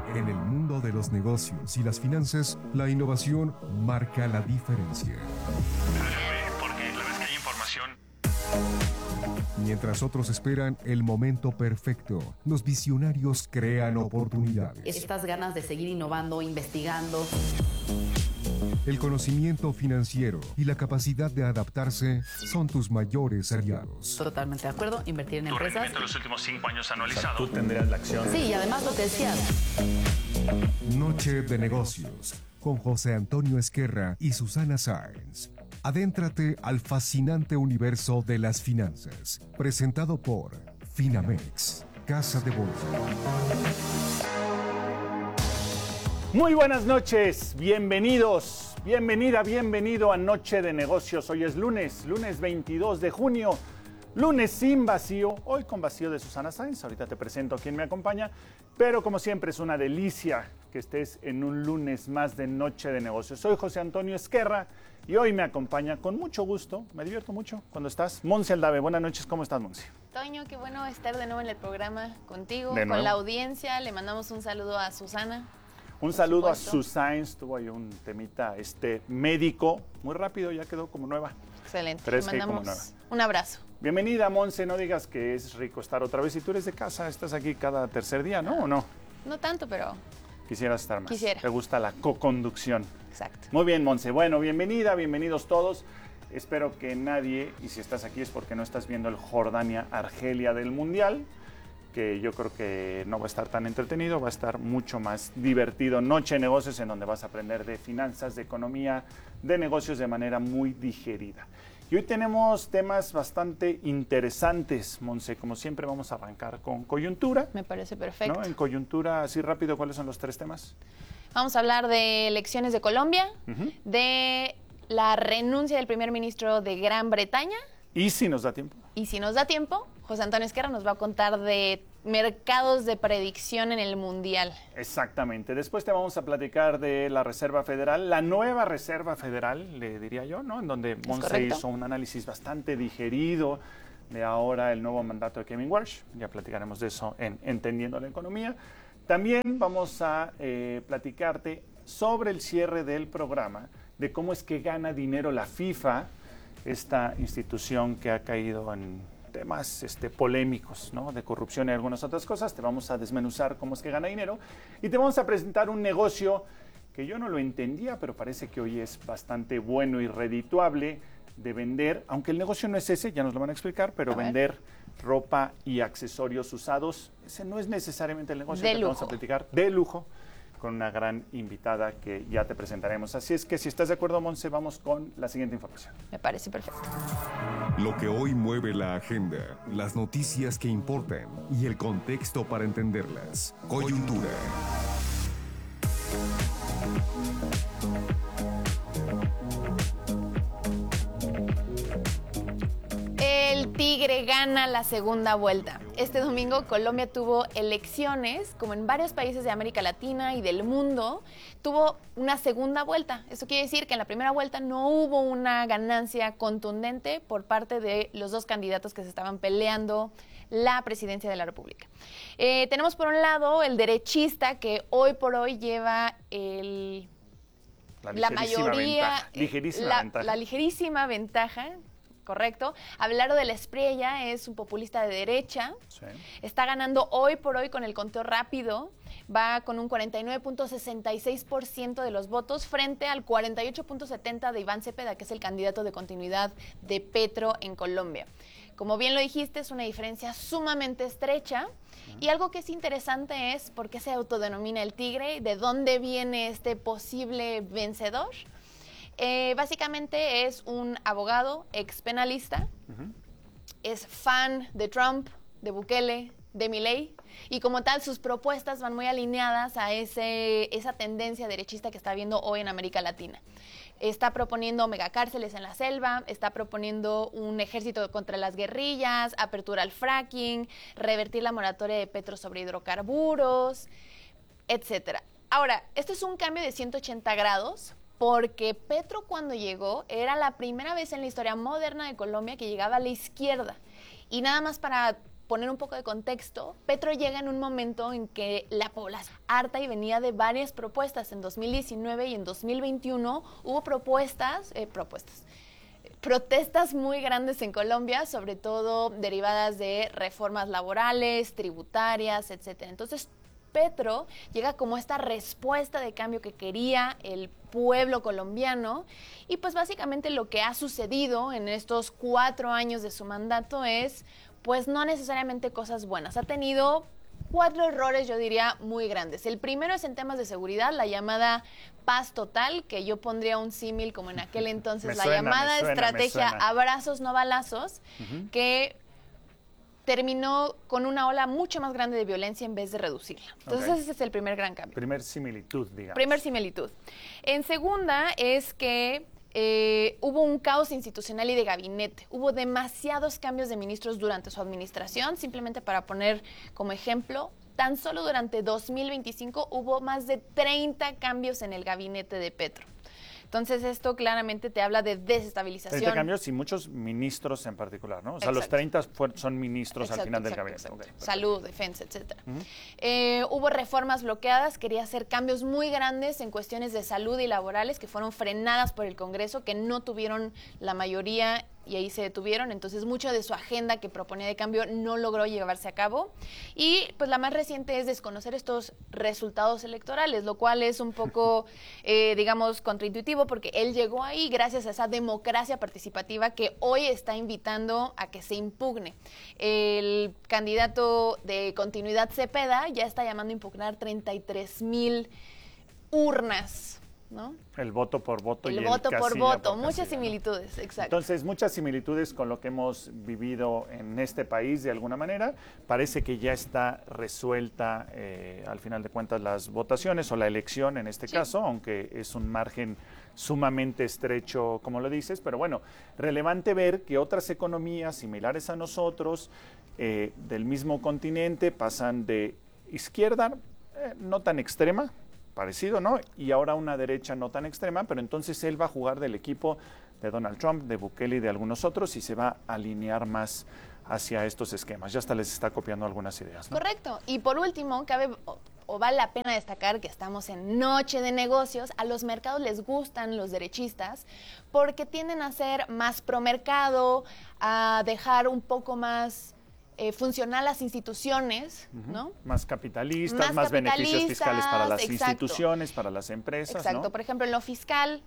En el mundo de los negocios y las finanzas, la innovación marca la diferencia. Porque la vez que hay información. Mientras otros esperan el momento perfecto, los visionarios crean oportunidades. Estas ganas de seguir innovando, investigando. El conocimiento financiero y la capacidad de adaptarse son tus mayores aliados. Totalmente de acuerdo, invertir en Tu empresas. rendimiento en los últimos 5 años anualizado. Tú tendrías la acción. Sí, y además lo que decías. Noche de negocios, con José Antonio Esquerra y Susana Sáenz. Adéntrate al fascinante universo de las finanzas. Presentado por Finamex, Casa de Bolsa. Muy buenas noches, bienvenidos, bienvenido a Noche de Negocios. Hoy es lunes 22 de junio, lunes sin vacío, hoy con vacío de Susana Sáenz. Ahorita te presento a quien me acompaña, pero como siempre es una delicia que estés en un lunes más de Noche de Negocios. Soy José Antonio Esquerra y hoy me acompaña con mucho gusto, me divierto mucho cuando estás, Monse Aldave. Buenas noches, ¿cómo estás, Monse? Toño, qué bueno estar de nuevo en el programa contigo, ¿De nuevo? con la audiencia. Le mandamos un saludo a Susana. Un saludo a Susana, tuvo ahí un temita médico, muy rápido, ya quedó como nueva. Excelente, Fresca le y como mandamos nueva. un abrazo. Bienvenida, Monse, no digas que es rico estar otra vez. Si tú eres de casa, estás aquí cada tercer día, ¿no? ¿O no? No tanto, pero Quisieras estar más. Quisiera. Te gusta la co-conducción. exacto. Muy bien, Monse. Bueno, bienvenidos todos. Espero que nadie, y si estás aquí es porque no estás viendo el Jordania-Argelia del Mundial, que yo creo que no va a estar tan entretenido, va a estar mucho más divertido. Noche de Negocios, en donde vas a aprender de finanzas, de economía, de negocios de manera muy digerida. Y hoy tenemos temas bastante interesantes, Monse. Como siempre vamos a arrancar con coyuntura. Me parece perfecto. ¿No? En coyuntura, así rápido, ¿cuáles son los 3 temas? Vamos a hablar de elecciones de Colombia, de la renuncia del primer ministro de Gran Bretaña. Y si nos da tiempo. Y si nos da tiempo, José Antonio Esquerra nos va a contar de mercados de predicción en el Mundial. Exactamente. Después te vamos a platicar de la Reserva Federal, la nueva Reserva Federal, le diría yo, ¿no? En donde Monse hizo un análisis bastante digerido de ahora el nuevo mandato de Kevin Walsh. Ya platicaremos de eso en Entendiendo la Economía. También vamos a platicarte sobre el cierre del programa, de cómo es que gana dinero la FIFA, esta institución que ha caído en temas polémicos, ¿no? De corrupción y algunas otras cosas. Te vamos a desmenuzar cómo es que gana dinero y te vamos a presentar un negocio que yo no lo entendía, pero parece que hoy es bastante bueno y redituable de vender, aunque el negocio no es ese, ya nos lo van a explicar, pero vender ropa y accesorios usados, ese no es necesariamente el negocio que vamos a platicar, de lujo, con una gran invitada que ya te presentaremos. Así es que si estás de acuerdo, Monse, vamos con la siguiente información. Me parece perfecto. Lo que hoy mueve la agenda, las noticias que importan y el contexto para entenderlas. Coyuntura. El Tigre gana la segunda vuelta. Este domingo Colombia tuvo elecciones, como en varios países de América Latina y del mundo, tuvo una segunda vuelta. Eso quiere decir que en la primera vuelta no hubo una ganancia contundente por parte de los dos candidatos que se estaban peleando la presidencia de la República. Tenemos por un lado el derechista que hoy por hoy lleva la ligerísima ventaja. Correcto. Abelardo de la Espriella es un populista de derecha. Sí. Está ganando hoy por hoy con el conteo rápido. Va con un 49.66% de los votos frente al 48.70% de Iván Cepeda, que es el candidato de continuidad de Petro en Colombia. Como bien lo dijiste, es una diferencia sumamente estrecha. Y algo que es interesante es por qué se autodenomina el Tigre, de dónde viene este posible vencedor. Básicamente es un abogado expenalista, es fan de Trump, de Bukele, de Milei, y como tal sus propuestas van muy alineadas a esa tendencia derechista que está habiendo hoy en América Latina. Está proponiendo megacárceles en la selva, está proponiendo un ejército contra las guerrillas, apertura al fracking, revertir la moratoria de Petro sobre hidrocarburos, etcétera. Ahora, esto es un cambio de 180 grados, porque Petro cuando llegó era la primera vez en la historia moderna de Colombia que llegaba a la izquierda. Y nada más para poner un poco de contexto, Petro llega en un momento en que la población harta y venía de varias propuestas. En 2019 y en 2021 hubo protestas muy grandes en Colombia, sobre todo derivadas de reformas laborales, tributarias, etcétera. Entonces, Petro llega como esta respuesta de cambio que quería el pueblo colombiano, y pues básicamente lo que ha sucedido en estos 4 años de su mandato es pues no necesariamente cosas buenas. Ha tenido 4 errores, yo diría, muy grandes. El primero es en temas de seguridad, la llamada paz total, que yo pondría un símil como en aquel entonces, llamada estrategia abrazos no balazos, que terminó con una ola mucho más grande de violencia en vez de reducirla. Entonces ese es el primer gran cambio. Primer similitud, digamos. Primer similitud. En segunda es que hubo un caos institucional y de gabinete. Hubo demasiados cambios de ministros durante su administración. Simplemente para poner como ejemplo, tan solo durante 2025 hubo más de 30 cambios en el gabinete de Petro. Entonces, esto claramente te habla de desestabilización. 30 cambios y muchos ministros en particular, ¿no? O sea, los 30 son ministros al final del gabinete. Okay, salud, defensa, etcétera. Hubo reformas bloqueadas, quería hacer cambios muy grandes en cuestiones de salud y laborales que fueron frenadas por el Congreso, que no tuvieron la mayoría y ahí se detuvieron. Entonces, mucho de su agenda que proponía de cambio no logró llevarse a cabo. Y pues la más reciente es desconocer estos resultados electorales, lo cual es un poco, digamos, contraintuitivo, porque él llegó ahí gracias a esa democracia participativa que hoy está invitando a que se impugne. El candidato de Continuidad, Cepeda, ya está llamando a impugnar 33,000 urnas, ¿no? El voto por voto. El voto por voto, muchas similitudes, ¿no? Exacto. Entonces, muchas similitudes con lo que hemos vivido en este país de alguna manera. Parece que ya está resuelta, al final de cuentas, las votaciones o la elección en este caso, aunque es un margen sumamente estrecho, como lo dices, pero bueno, relevante ver que otras economías similares a nosotros, del mismo continente, pasan de izquierda, no tan extrema, parecido, ¿no? Y ahora una derecha no tan extrema, pero entonces él va a jugar del equipo de Donald Trump, de Bukele y de algunos otros, y se va a alinear más hacia estos esquemas. Ya hasta les está copiando algunas ideas, ¿no? Correcto. Y por último, cabe o vale la pena destacar que estamos en noche de negocios. A los mercados les gustan los derechistas porque tienden a ser más promercado, a dejar un poco más funcional las instituciones, ¿no? Más capitalistas, más beneficios fiscales para las instituciones, para las empresas, exacto, ¿no? Por ejemplo, en lo fiscal,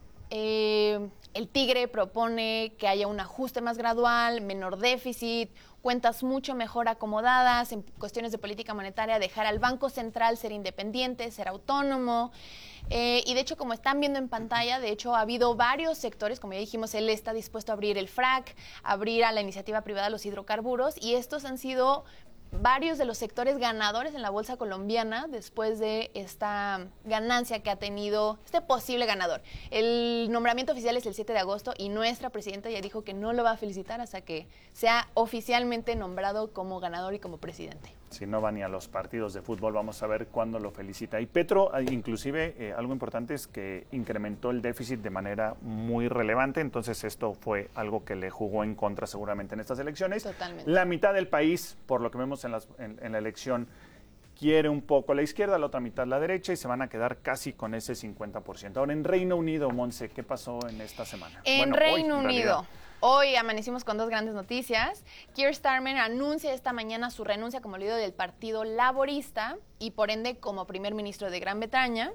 el Tigre propone que haya un ajuste más gradual, menor déficit, cuentas mucho mejor acomodadas, en cuestiones de política monetaria, dejar al Banco Central ser independiente, ser autónomo. Y de hecho, como están viendo en pantalla, de hecho ha habido varios sectores, como ya dijimos, él está dispuesto a abrir el FRAC, abrir a la iniciativa privada los hidrocarburos, y estos han sido varios de los sectores ganadores en la bolsa colombiana después de esta ganancia que ha tenido este posible ganador. El nombramiento oficial es el 7 de agosto y nuestra presidenta ya dijo que no lo va a felicitar hasta que sea oficialmente nombrado como ganador y como presidente. Si no va ni a los partidos de fútbol, vamos a ver cuándo lo felicita. Y Petro, inclusive, algo importante es que incrementó el déficit de manera muy relevante, entonces esto fue algo que le jugó en contra seguramente en estas elecciones. Totalmente. La mitad del país, por lo que vemos en la elección, quiere un poco la izquierda, la otra mitad la derecha, y se van a quedar casi con ese 50%. Ahora, en Reino Unido, Monse, ¿qué pasó en esta semana? En Reino Unido. Hoy amanecimos con 2 grandes noticias. Keir Starmer anuncia esta mañana su renuncia como líder del Partido Laborista y por ende como primer ministro de Gran Bretaña.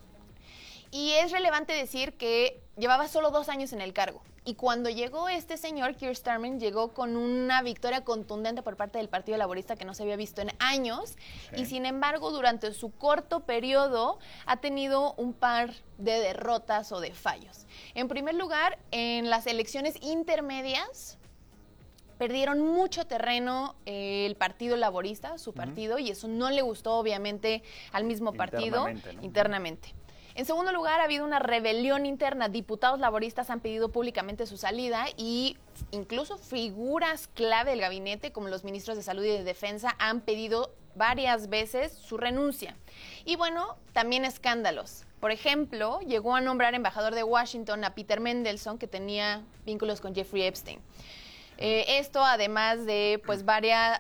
Y es relevante decir que llevaba solo 2 años en el cargo. Y cuando llegó este señor, Keir Starmer, llegó con una victoria contundente por parte del Partido Laborista que no se había visto en años. Sí. Y sin embargo, durante su corto periodo ha tenido un par de derrotas o de fallos. En primer lugar, en las elecciones intermedias, perdieron mucho terreno el Partido Laborista, su partido, y eso no le gustó obviamente al mismo partido internamente. En segundo lugar, ha habido una rebelión interna. Diputados laboristas han pedido públicamente su salida y incluso figuras clave del gabinete, como los ministros de Salud y de Defensa, han pedido varias veces su renuncia. Y bueno, también escándalos. Por ejemplo, llegó a nombrar embajador de Washington a Peter Mandelson, que tenía vínculos con Jeffrey Epstein. Esto además de pues varias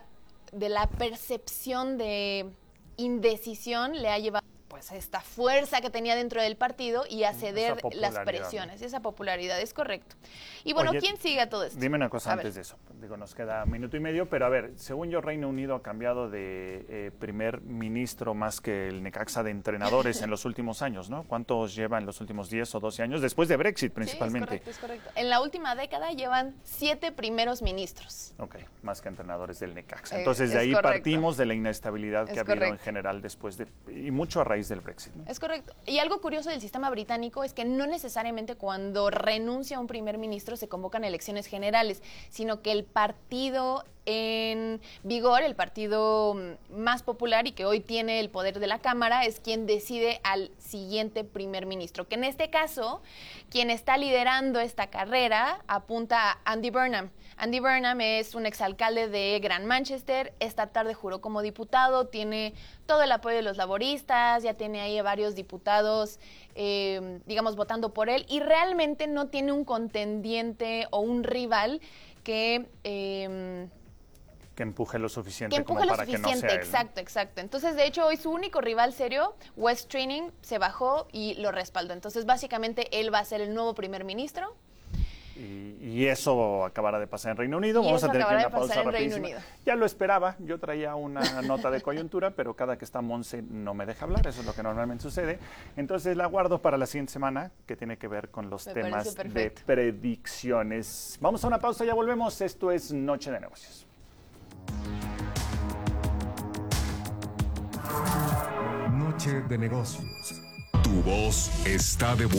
la percepción de indecisión le ha llevado pues esta fuerza que tenía dentro del partido y a ceder las presiones, esa popularidad, es correcto. Y bueno, oye, ¿quién sigue a todo esto? Dime una cosa antes de eso, digo, nos queda 1 minuto y medio, pero a ver, según yo, Reino Unido ha cambiado de primer ministro más que el Necaxa de entrenadores en los últimos años, ¿no? ¿Cuántos lleva en los últimos 10 o 12 años? Después de Brexit, principalmente. Sí, es correcto. En la última década llevan 7 primeros ministros. Ok, más que entrenadores del Necaxa. Entonces, de ahí partimos de la inestabilidad que ha habido en general después de, y mucho a raíz del Brexit, ¿no? Es correcto. Y algo curioso del sistema británico es que no necesariamente cuando renuncia un primer ministro se convocan elecciones generales, sino que el partido en vigor, el partido más popular y que hoy tiene el poder de la Cámara, es quien decide al siguiente primer ministro, que en este caso, quien está liderando esta carrera apunta a Andy Burnham. Andy Burnham es un exalcalde de Gran Manchester, esta tarde juró como diputado, tiene todo el apoyo de los laboristas, ya tiene ahí a varios diputados, digamos, votando por él, y realmente no tiene un contendiente o un rival que empuje lo suficiente como para que no sea él. Exacto. Entonces, de hecho, hoy su único rival serio, West Training, se bajó y lo respaldó. Entonces, básicamente, él va a ser el nuevo primer ministro. Y eso acabará de pasar en Reino Unido. Vamos a tener que ir a una pausa rapidísima. Ya lo esperaba, yo traía una nota de coyuntura, pero cada que está Monse no me deja hablar, eso es lo que normalmente sucede. Entonces la guardo para la siguiente semana, que tiene que ver con los temas de predicciones. Vamos a una pausa, ya volvemos. Esto es Noche de Negocios. Noche de Negocios. Tu voz está de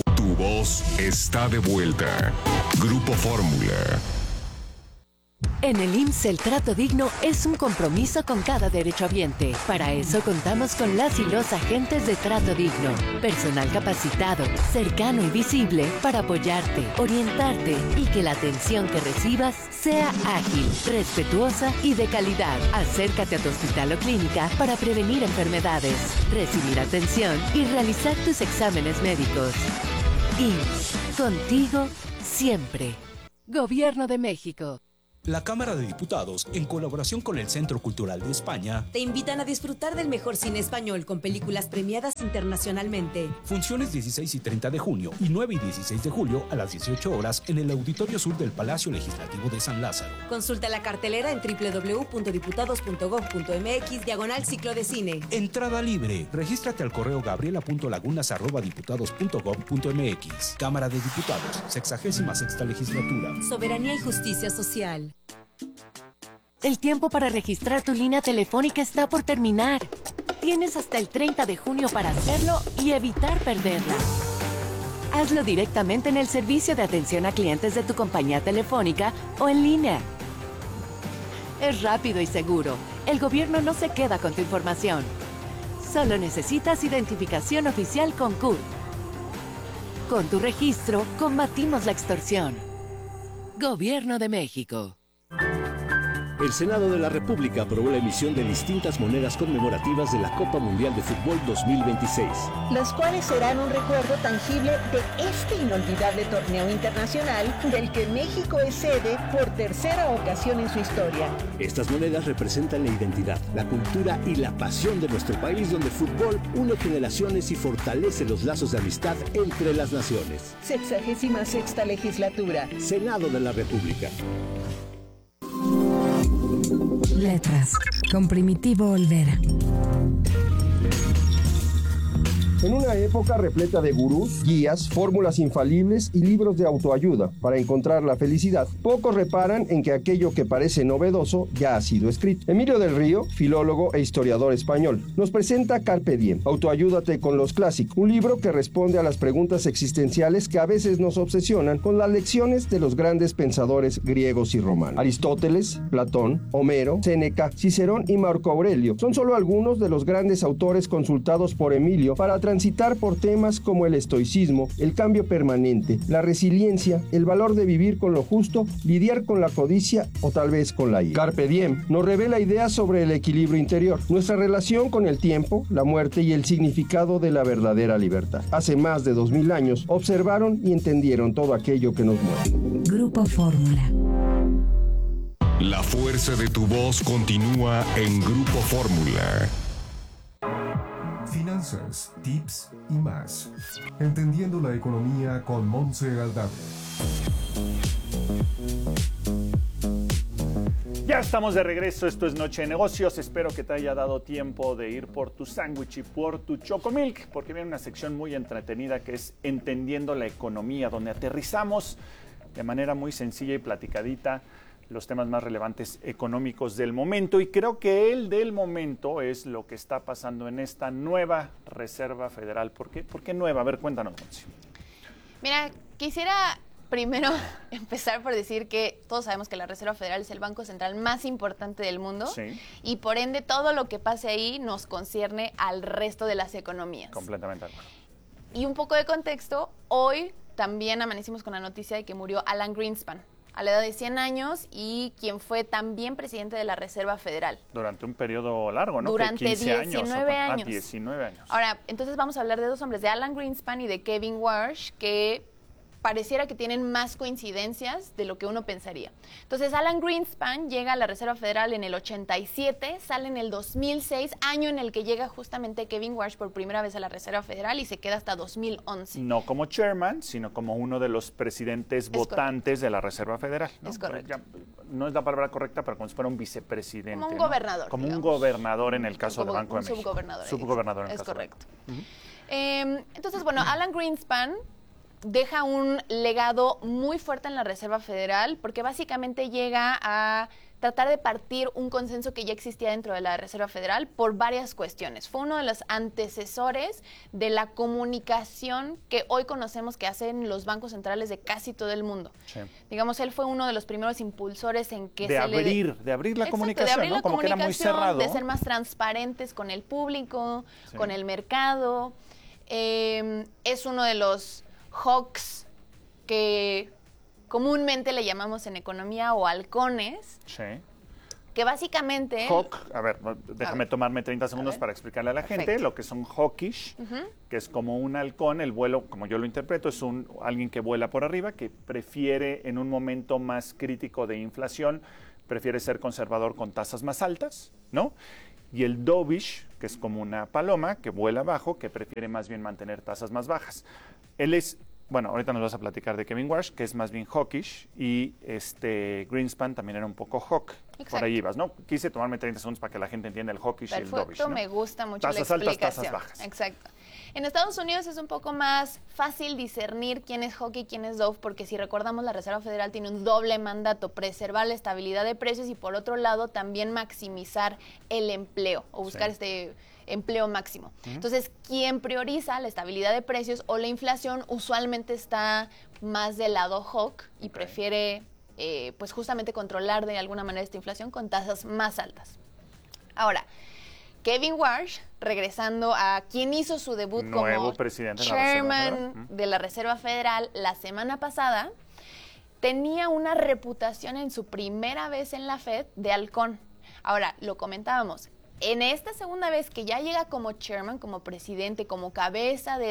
vuelta. Grupo Fórmula. En el IMSS el trato digno es un compromiso con cada derechohabiente. Para eso contamos con las y los agentes de trato digno. Personal capacitado, cercano y visible para apoyarte, orientarte y que la atención que recibas sea ágil, respetuosa y de calidad. Acércate a tu hospital o clínica para prevenir enfermedades, recibir atención y realizar tus exámenes médicos. IMSS, contigo siempre. Gobierno de México. La Cámara de Diputados, en colaboración con el Centro Cultural de España, te invitan a disfrutar del mejor cine español con películas premiadas internacionalmente. Funciones 16 y 30 de junio y 9 y 16 de julio a las 18 horas en el Auditorio Sur del Palacio Legislativo de San Lázaro. Consulta la cartelera en www.diputados.gov.mx/ciclo de cine. Entrada libre. Regístrate al correo gabriela.lagunas@diputados.gov.mx. Cámara de Diputados, 66ª legislatura. Soberanía y justicia social. El tiempo para registrar tu línea telefónica está por terminar. Tienes hasta el 30 de junio para hacerlo y evitar perderla. Hazlo directamente en el servicio de atención a clientes de tu compañía telefónica o en línea. Es rápido y seguro. El gobierno no se queda con tu información. Solo necesitas identificación oficial con CURP. Con tu registro, combatimos la extorsión. Gobierno de México. El Senado de la República aprobó la emisión de distintas monedas conmemorativas de la Copa Mundial de Fútbol 2026. Las cuales serán un recuerdo tangible de este inolvidable torneo internacional del que México es sede por tercera ocasión en su historia. Estas monedas representan la identidad, la cultura y la pasión de nuestro país, donde el fútbol une generaciones y fortalece los lazos de amistad entre las naciones. 66ª legislatura. Senado de la República. Letras, con Primitivo Olvera. En una época repleta de gurús, guías, fórmulas infalibles y libros de autoayuda para encontrar la felicidad, pocos reparan en que aquello que parece novedoso ya ha sido escrito. Emilio del Río, filólogo e historiador español, nos presenta Carpe Diem, Autoayúdate con los clásicos, un libro que responde a las preguntas existenciales que a veces nos obsesionan con las lecciones de los grandes pensadores griegos y romanos. Aristóteles, Platón, Homero, Séneca, Cicerón y Marco Aurelio son solo algunos de los grandes autores consultados por Emilio para transitar por temas como el estoicismo, el cambio permanente, la resiliencia, el valor de vivir con lo justo, lidiar con la codicia o tal vez con la ira. Carpe Diem nos revela ideas sobre el equilibrio interior, nuestra relación con el tiempo, la muerte y el significado de la verdadera libertad. Hace más de 2000 años observaron y entendieron todo aquello que nos mueve. Grupo Fórmula. La fuerza de tu voz continúa en Grupo Fórmula. Finanzas, tips y más. Entendiendo la economía con Montse Aldave. Ya estamos de regreso, esto es Noche de Negocios. Espero que te haya dado tiempo de ir por tu sándwich y por tu Chocomilk, porque viene una sección muy entretenida que es Entendiendo la Economía, donde aterrizamos de manera muy sencilla y platicadita los temas más relevantes económicos del momento. Y creo que el del momento es lo que está pasando en esta nueva Reserva Federal. ¿Por qué nueva? A ver, cuéntanos, Monsi. Mira, quisiera primero empezar por decir que todos sabemos que la Reserva Federal es el banco central más importante del mundo. Sí. Y por ende todo lo que pase ahí nos concierne al resto de las economías. Completamente de acuerdo. Y un poco de contexto, hoy también amanecimos con la noticia de que murió Alan Greenspan a la edad de 100 años y quien fue también presidente de la Reserva Federal. Durante un periodo largo, ¿no? Durante 19 años. 19 años. Ahora, entonces vamos a hablar de dos hombres, de Alan Greenspan y de Kevin Warsh, que pareciera que tienen más coincidencias de lo que uno pensaría. Entonces, Alan Greenspan llega a la Reserva Federal en el 87, sale en el 2006, año en el que llega justamente Kevin Warsh por primera vez a la Reserva Federal y se queda hasta 2011. No como chairman, sino como uno de los presidentes votantes de la Reserva Federal, ¿no? Es correcto. Ya, no es la palabra correcta, pero como si fuera un vicepresidente. Como un ¿no? gobernador. Como digamos. Un gobernador en el caso del Banco de México. Subgobernador. Subgobernador en el caso. Es correcto. Uh-huh. Entonces, bueno, Alan Greenspan deja un legado muy fuerte en la Reserva Federal porque básicamente llega a tratar de partir un consenso que ya existía dentro de la Reserva Federal por varias cuestiones. Fue uno de los antecesores de la comunicación que hoy conocemos que hacen los bancos centrales de casi todo el mundo. Sí. Digamos, él fue uno de los primeros impulsores en que de abrir la comunicación, de abrir ¿no? la Como que era muy cerrado. De ser más transparentes con el público, sí, con el mercado. Es uno de los hawks que comúnmente le llamamos en economía o halcones. Sí. Que básicamente... Hawk, a ver, déjame tomarme 30 segundos para explicarle a la gente lo que son hawkish, que es como un halcón, el vuelo, como yo lo interpreto, es alguien que vuela por arriba, que prefiere en un momento más crítico de inflación, prefiere ser conservador con tasas más altas, ¿no? Y el dovish, que es como una paloma que vuela abajo, que prefiere más bien mantener tasas más bajas. Él es, bueno, ahorita nos vas a platicar de Kevin Warsh, que es más bien hawkish, y Greenspan también era un poco hawk. Exacto. Por ahí ibas, ¿no? Quise tomarme 30 segundos para que la gente entienda el hawkish y el dovish, Perfecto, ¿no? Me gusta mucho tasas la explicación. Altas, tasas bajas. Exacto. En Estados Unidos es un poco más fácil discernir quién es hawk y quién es dove, porque si recordamos, la Reserva Federal tiene un doble mandato: preservar la estabilidad de precios y, por otro lado, también maximizar el empleo o buscar empleo máximo. Entonces, quien prioriza la estabilidad de precios o la inflación usualmente está más del lado hawk y prefiere pues justamente controlar de alguna manera esta inflación con tasas más altas. Ahora, Kevin Warsh, regresando a quien hizo su debut como chairman de la Reserva Federal la semana pasada, tenía una reputación en su primera vez en la Fed de halcón. Ahora, lo comentábamos, en esta segunda vez que ya llega como chairman, como presidente, como cabeza de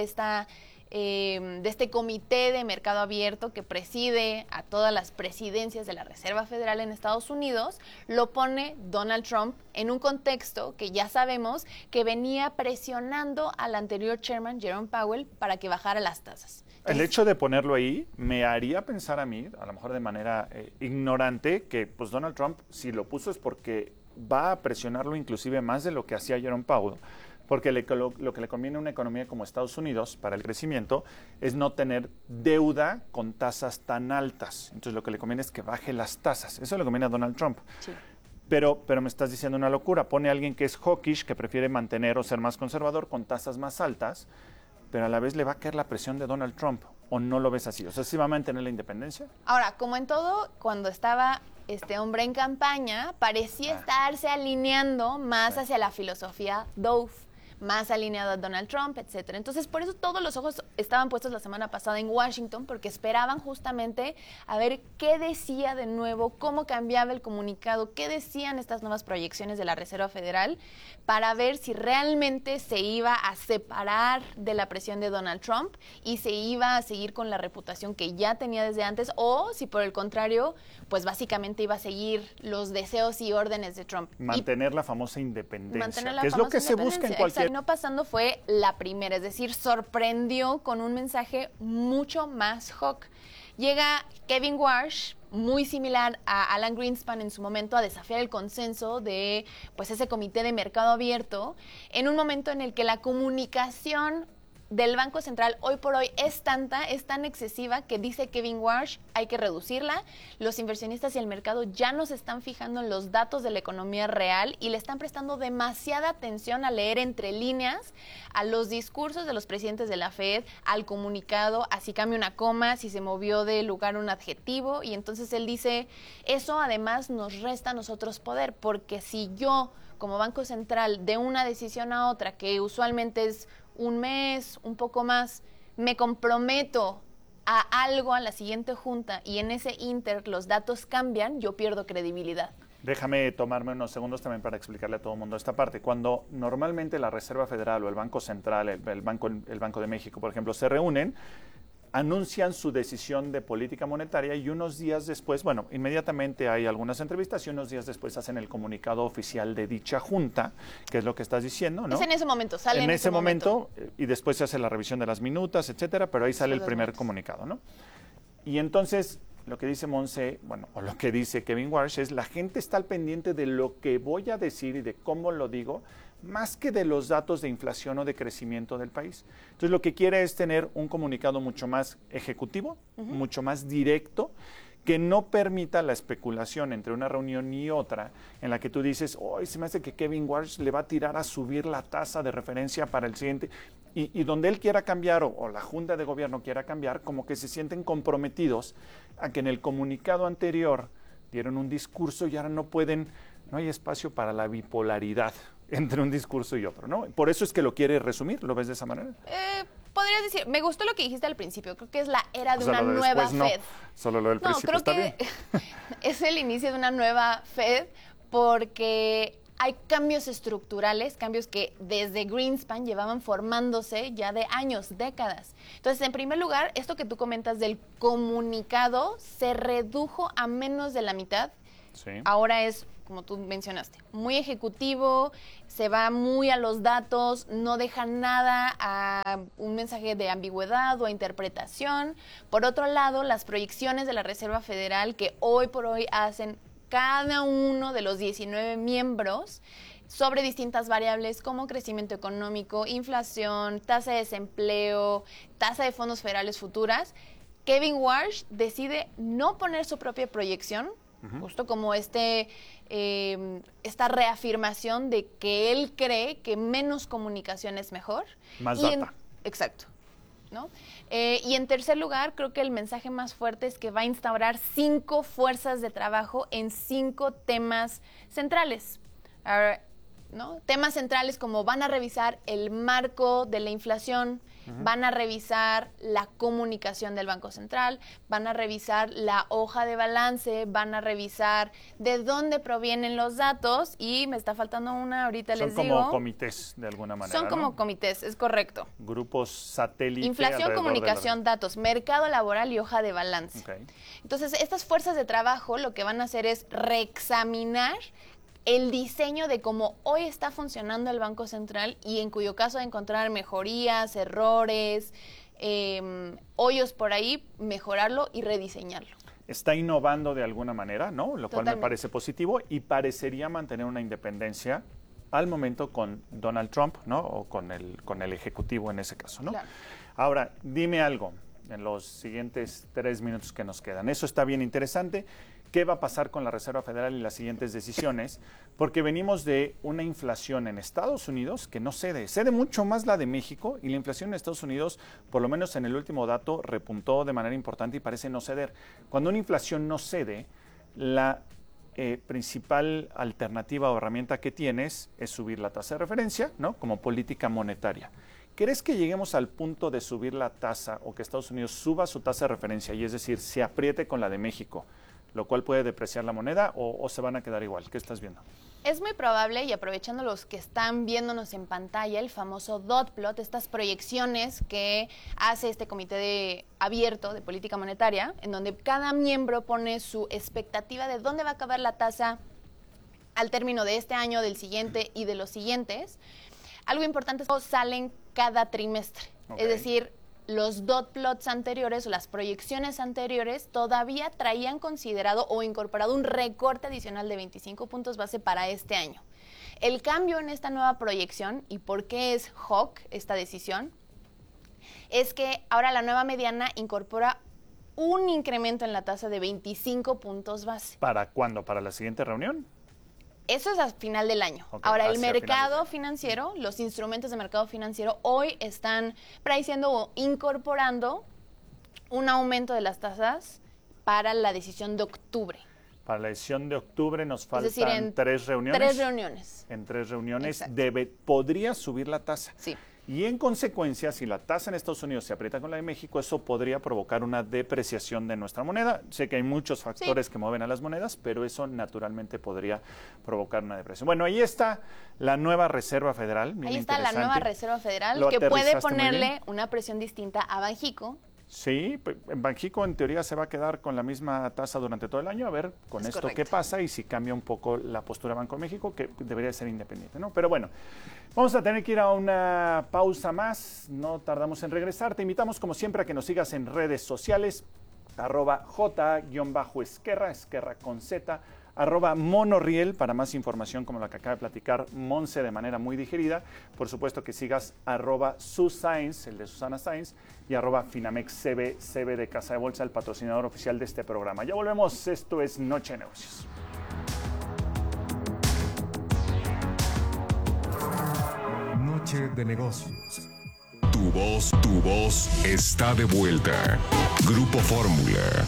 este comité de mercado abierto que preside a todas las presidencias de la Reserva Federal en Estados Unidos, lo pone Donald Trump en un contexto que ya sabemos que venía presionando al anterior chairman, Jerome Powell, para que bajara las tasas. El hecho de ponerlo ahí me haría pensar a mí, a lo mejor de manera ignorante, que pues Donald Trump, si lo puso es porque va a presionarlo inclusive más de lo que hacía Jerome Powell, porque lo que le conviene a una economía como Estados Unidos para el crecimiento es no tener deuda con tasas tan altas. Entonces lo que le conviene es que baje las tasas. Eso le conviene a Donald Trump. Sí. Pero me estás diciendo una locura. Pone a alguien que es hawkish, que prefiere mantener o ser más conservador con tasas más altas, pero a la vez le va a caer la presión de Donald Trump. ¿O no lo ves así? O sea, ¿sí va a mantener la independencia? Ahora, como en todo, cuando estaba este hombre en campaña, parecía estarse alineando más hacia la filosofía Dove. más alineado a Donald Trump, etcétera. Entonces, por eso todos los ojos estaban puestos la semana pasada en Washington, porque esperaban justamente a ver qué decía de nuevo, cómo cambiaba el comunicado, qué decían estas nuevas proyecciones de la Reserva Federal, para ver si realmente se iba a separar de la presión de Donald Trump y se iba a seguir con la reputación que ya tenía desde antes, o si por el contrario, pues básicamente iba a seguir los deseos y órdenes de Trump. Mantener la famosa independencia, Mantener la que es lo que se busca en cualquier... Exacto, no pasando fue la primera, es decir, sorprendió con un mensaje mucho más hawk. Llega Kevin Warsh, muy similar a Alan Greenspan en su momento, a desafiar el consenso de pues ese comité de mercado abierto, en un momento en el que la comunicación del Banco Central hoy por hoy es tan excesiva que dice Kevin Warsh, hay que reducirla. Los inversionistas y el mercado ya no se están fijando en los datos de la economía real y le están prestando demasiada atención a leer entre líneas a los discursos de los presidentes de la Fed, al comunicado, a si cambia una coma, si se movió de lugar un adjetivo, y entonces él dice, eso además nos resta a nosotros poder, porque si yo como Banco Central de una decisión a otra, que usualmente es un mes, un poco más, me comprometo a algo a la siguiente junta y en ese inter los datos cambian, yo pierdo credibilidad. Déjame tomarme unos segundos también para explicarle a todo el mundo esta parte. Cuando normalmente la Reserva Federal o el Banco Central, el Banco de México, por ejemplo, se reúnen, anuncian su decisión de política monetaria y unos días después, bueno, inmediatamente hay algunas entrevistas y unos días después hacen el comunicado oficial de dicha junta, que es lo que estás diciendo, ¿no? Es en ese momento, sale en ese momento. Y después se hace la revisión de las minutas, etcétera, pero ahí sale el primer comunicado, ¿no? Y entonces, lo que dice Monse, bueno, o lo que dice Kevin Warsh es, la gente está al pendiente de lo que voy a decir y de cómo lo digo, más que de los datos de inflación o de crecimiento del país. Entonces, lo que quiere es tener un comunicado mucho más ejecutivo, mucho más directo, que no permita la especulación entre una reunión y otra, en la que tú dices, hoy se me hace que Kevin Warsh le va a tirar a subir la tasa de referencia para el siguiente, y donde él quiera cambiar o la Junta de Gobierno quiera cambiar, como que se sienten comprometidos a que en el comunicado anterior dieron un discurso y ahora no hay espacio para la bipolaridad entre un discurso y otro, ¿no? Por eso es que lo quiere resumir, ¿lo ves de esa manera? Podrías decir, me gustó lo que dijiste al principio, creo que es la era de una lo de nueva después, Fed. No, solo lo del principio, creo está que bien. es el inicio de una nueva Fed porque hay cambios estructurales, cambios que desde Greenspan llevaban formándose ya de años, décadas. Entonces, en primer lugar, esto que tú comentas del comunicado se redujo a menos de la mitad. Sí. Ahora es, como tú mencionaste, muy ejecutivo, se va muy a los datos, no deja nada a un mensaje de ambigüedad o a interpretación. Por otro lado, las proyecciones de la Reserva Federal que hoy por hoy hacen cada uno de los 19 miembros sobre distintas variables como crecimiento económico, inflación, tasa de desempleo, tasa de fondos federales futuras, Kevin Warsh decide no poner su propia proyección, justo como esta reafirmación de que él cree que menos comunicación es mejor. Más data. Exacto. ¿No? Y en tercer lugar, creo que el mensaje más fuerte es que va a instaurar 5 fuerzas de trabajo en 5 temas centrales. ¿No? Temas centrales como van a revisar el marco de la inflación, van a revisar la comunicación del Banco Central, van a revisar la hoja de balance, van a revisar de dónde provienen los datos y me está faltando una, ahorita les digo. Son como comités, de alguna manera, Son como comités, es correcto. Grupos satélite. Inflación, comunicación, datos, mercado laboral y hoja de balance. Okay. Entonces, estas fuerzas de trabajo lo que van a hacer es reexaminar el diseño de cómo hoy está funcionando el Banco Central y en cuyo caso de encontrar mejorías, errores, hoyos por ahí, mejorarlo y rediseñarlo. Está innovando de alguna manera, ¿no? Lo cual Totalmente. me parece positivo y parecería mantener una independencia al momento con Donald Trump, ¿no? O con el ejecutivo en ese caso, ¿no? Claro. Ahora, dime algo en los siguientes 3 minutos que nos quedan. Eso está bien interesante. ¿Qué va a pasar con la Reserva Federal y las siguientes decisiones? Porque venimos de una inflación en Estados Unidos que no cede. Cede mucho más la de México y la inflación en Estados Unidos, por lo menos en el último dato, repuntó de manera importante y parece no ceder. Cuando una inflación no cede, principal alternativa o herramienta que tienes es subir la tasa de referencia, ¿no? Como política monetaria. ¿Crees que lleguemos al punto de subir la tasa o que Estados Unidos suba su tasa de referencia y es decir, se apriete con la de México, lo cual puede depreciar la moneda o se van a quedar igual? ¿Qué estás viendo? Es muy probable, y aprovechando los que están viéndonos en pantalla, el famoso dot plot, estas proyecciones que hace este comité abierto de política monetaria, en donde cada miembro pone su expectativa de dónde va a acabar la tasa al término de este año, del siguiente y de los siguientes. Algo importante es que salen cada trimestre, es decir, los dot plots anteriores o las proyecciones anteriores todavía traían considerado o incorporado un recorte adicional de 25 puntos base para este año. El cambio en esta nueva proyección, y por qué es hawk esta decisión, es que ahora la nueva mediana incorpora un incremento en la tasa de 25 puntos base. ¿Para cuándo? ¿Para la siguiente reunión? Eso es al final del año. Ahora, el mercado financiero, los instrumentos de mercado financiero hoy están priceando o incorporando un aumento de las tasas para la decisión de octubre. Para la decisión de octubre nos faltan 3 reuniones. 3 reuniones. En 3 reuniones podría subir la tasa. Sí. Y en consecuencia, si la tasa en Estados Unidos se aprieta con la de México, eso podría provocar una depreciación de nuestra moneda. Sé que hay muchos factores que mueven a las monedas, pero eso naturalmente podría provocar una depresión. Bueno, ahí está la nueva Reserva Federal. Ahí está la nueva Reserva Federal, que puede ponerle una presión distinta a Banxico. Sí, en Banxico en teoría se va a quedar con la misma tasa durante todo el año, a ver con esto qué pasa y si cambia un poco la postura de Banco de México, que debería ser independiente, ¿no? Pero bueno, vamos a tener que ir a una pausa más, no tardamos en regresar. Te invitamos como siempre a que nos sigas en redes sociales, @j_esquerra, Esquerra con Z, @monorriel para más información como la que acaba de platicar Monse de manera muy digerida. Por supuesto que sigas @suscience, el de Susana Sainz, y @finamexcb, CB de Casa de Bolsa, el patrocinador oficial de este programa. Ya volvemos, esto es Noche de Negocios. Noche de Negocios. Tu voz está de vuelta. Grupo Fórmula.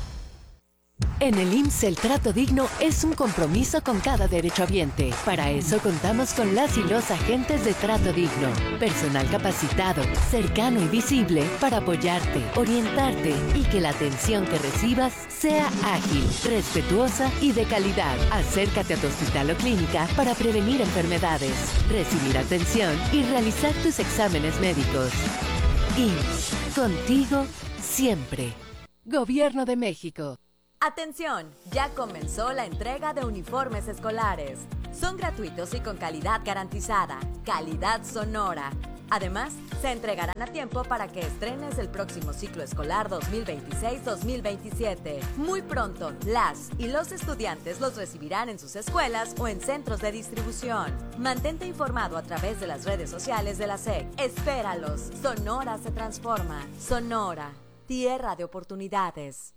En el IMSS el trato digno es un compromiso con cada derechohabiente. Para eso contamos con las y los agentes de trato digno. Personal capacitado, cercano y visible para apoyarte, orientarte y que la atención que recibas sea ágil, respetuosa y de calidad. Acércate a tu hospital o clínica para prevenir enfermedades, recibir atención y realizar tus exámenes médicos. IMSS, contigo siempre. Gobierno de México. Atención, ya comenzó la entrega de uniformes escolares. Son gratuitos y con calidad garantizada, calidad sonora. Además, se entregarán a tiempo para que estrenes el próximo ciclo escolar 2026-2027. Muy pronto, las y los estudiantes los recibirán en sus escuelas o en centros de distribución. Mantente informado a través de las redes sociales de la SEC. Espéralos. Sonora se transforma. Sonora, tierra de oportunidades.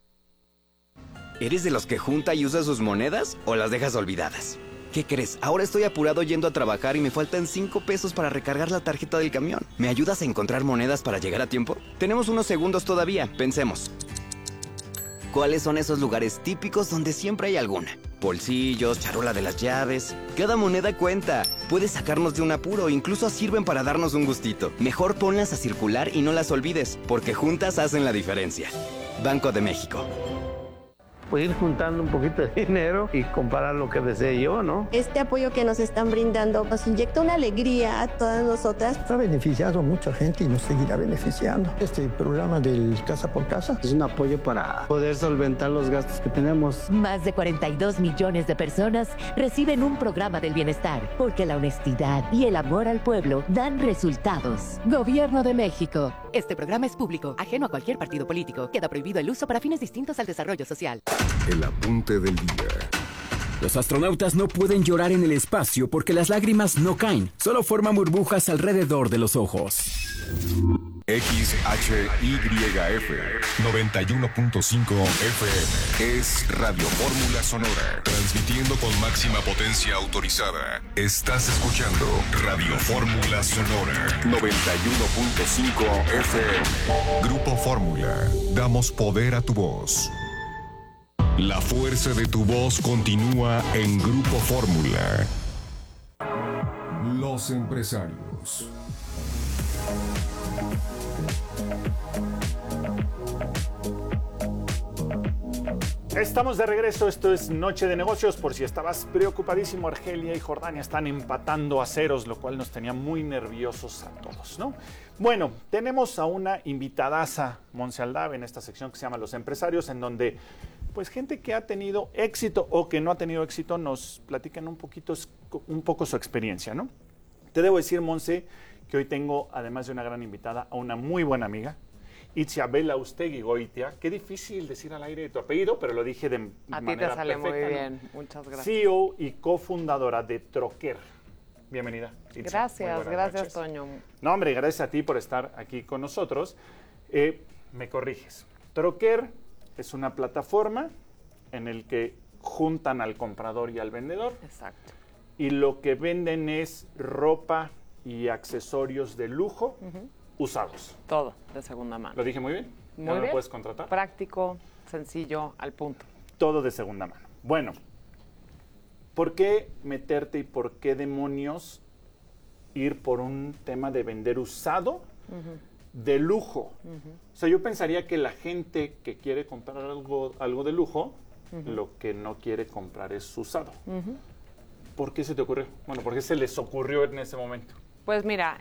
¿Eres de los que junta y usa sus monedas o las dejas olvidadas? ¿Qué crees? Ahora estoy apurado yendo a trabajar y me faltan 5 pesos para recargar la tarjeta del camión. ¿Me ayudas a encontrar monedas para llegar a tiempo? Tenemos unos segundos todavía, pensemos. ¿Cuáles son esos lugares típicos donde siempre hay alguna? Bolsillos, charola de las llaves. Cada moneda cuenta. Puede sacarnos de un apuro, incluso sirven para darnos un gustito. Mejor ponlas a circular y no las olvides, porque juntas hacen la diferencia. Banco de México. Pues ir juntando un poquito de dinero y comparar lo que desee yo, ¿no? Este apoyo que nos están brindando nos inyecta una alegría a todas nosotras. Ha beneficiado a mucha gente y nos seguirá beneficiando. Este programa del Casa por Casa es un apoyo para poder solventar los gastos que tenemos. Más de 42 millones de personas reciben un programa del bienestar, porque la honestidad y el amor al pueblo dan resultados. Gobierno de México. Este programa es público, ajeno a cualquier partido político. Queda prohibido el uso para fines distintos al desarrollo social. El apunte del día. Los astronautas no pueden llorar en el espacio porque las lágrimas no caen, solo forman burbujas alrededor de los ojos. XHYF 91.5 FM es Radio Fórmula Sonora, transmitiendo con máxima potencia autorizada. Estás escuchando Radio Fórmula Sonora 91.5 FM. Grupo Fórmula, damos poder a tu voz. La fuerza de tu voz continúa en Grupo Fórmula. Los empresarios. Estamos de regreso, esto es Noche de Negocios. Por si estabas preocupadísimo, Argelia y Jordania están empatando a ceros, lo cual nos tenía muy nerviosos a todos, ¿no? Bueno, tenemos a una invitadaza, Monse Aldave, en esta sección que se llama Los Empresarios, en donde pues gente que ha tenido éxito o que no ha tenido éxito nos platican un poco su experiencia, ¿no? Te debo decir, Monse, que hoy tengo, además de una gran invitada, a una muy buena amiga, Itzia Belaustegui Goitia. Qué difícil decir al aire tu apellido, pero lo dije de manera perfecta. A ti te sale muy bien, ¿no? Muchas gracias. CEO y cofundadora de Troquer. Bienvenida, Itzia. Gracias, Toño. No, hombre, gracias a ti por estar aquí con nosotros. Me corriges. Troquer es una plataforma en el que juntan al comprador y al vendedor. Exacto. Y lo que venden es ropa y accesorios de lujo. Usados. Todo de segunda mano. ¿Lo dije muy bien? Muy bien. ¿Lo puedes contratar? Práctico, sencillo, al punto. Todo de segunda mano. Bueno, ¿por qué meterte y por qué demonios ir por un tema de vender usado de lujo? O sea, yo pensaría que la gente que quiere comprar algo de lujo, lo que no quiere comprar es usado. ¿Por qué se te ocurrió? Bueno, ¿por qué se les ocurrió en ese momento? Pues mira,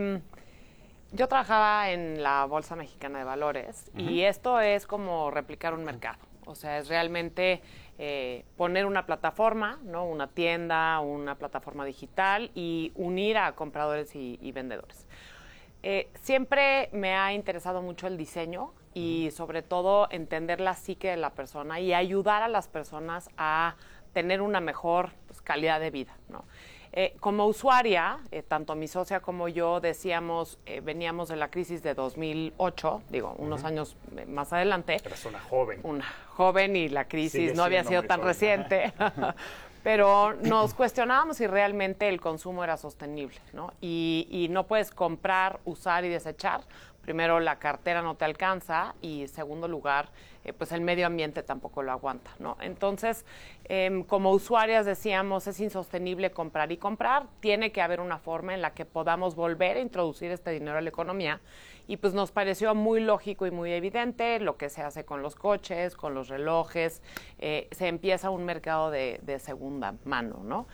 yo trabajaba en la Bolsa Mexicana de Valores y esto es como replicar un mercado. O sea, es realmente poner una plataforma, ¿no? Una tienda, una plataforma digital y unir a compradores y vendedores. Siempre me ha interesado mucho el diseño y sobre todo entender la psique de la persona y ayudar a las personas a tener una mejor calidad de vida, ¿no? Como usuaria, tanto mi socia como yo decíamos, veníamos de la crisis de 2008, unos años más adelante. Eras una joven. Una joven y la crisis no había sido tan reciente. Pero nos cuestionábamos si realmente el consumo era sostenible, ¿no? Y no puedes comprar, usar y desechar. Primero, la cartera no te alcanza y, segundo lugar, pues el medio ambiente tampoco lo aguanta, ¿no? Entonces, como usuarias decíamos, es insostenible comprar y comprar. Tiene que haber una forma en la que podamos volver a introducir este dinero a la economía. Y pues nos pareció muy lógico y muy evidente lo que se hace con los coches, con los relojes. Se empieza un mercado de segunda mano, ¿no?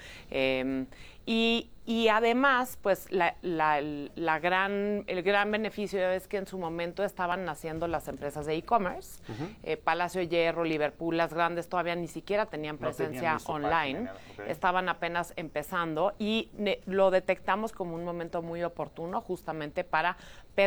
Y además, pues el gran beneficio es que en su momento estaban naciendo las empresas de e-commerce. Palacio de Hierro, Liverpool, las grandes todavía ni siquiera tenían presencia online. Estaban apenas empezando y lo detectamos como un momento muy oportuno justamente para